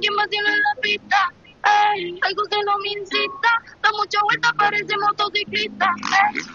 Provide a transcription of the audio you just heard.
quien vacila en la pista. Algo que no me incita, da mucha vuelta, parece motociclista.